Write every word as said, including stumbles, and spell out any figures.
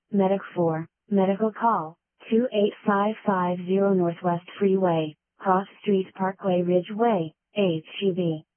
Medic four, medical call, two eight five five zero Northwest Freeway, Cross Street Parkway Ridgeway, H E B.